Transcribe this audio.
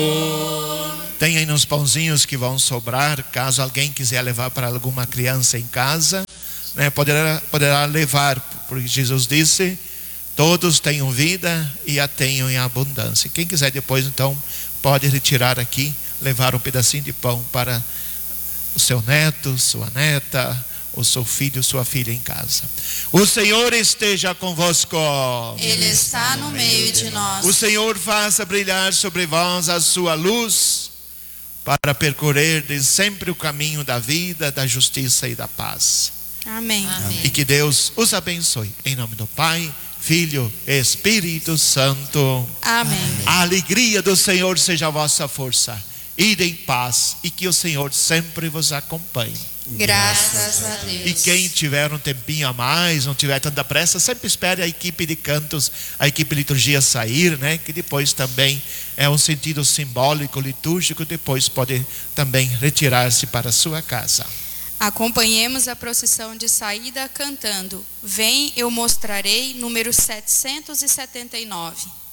Tem aí uns pãozinhos que vão sobrar, caso alguém quiser levar para alguma criança em casa, né, poderá levar, porque Jesus disse: todos tenham vida e a tenham em abundância. Quem quiser depois, então, pode retirar aqui, levar um pedacinho de pão para o seu neto, sua neta, o seu filho, sua filha em casa. O Senhor esteja convosco. Ele está no meio de nós. O Senhor faça brilhar sobre vós a sua luz, para percorrer sempre o caminho da vida, da justiça e da paz. Amém. E que Deus os abençoe. Em nome do Pai, Filho e Espírito Santo. Amém. A alegria do Senhor seja a vossa força. Ide em paz e que o Senhor sempre vos acompanhe. Graças a Deus. E quem tiver um tempinho a mais, não tiver tanta pressa, sempre espere a equipe de cantos, a equipe de liturgia sair, né? Que depois também é um sentido simbólico, litúrgico, depois pode também retirar-se para a sua casa. Acompanhemos a procissão de saída cantando: Vem, eu mostrarei, número 779.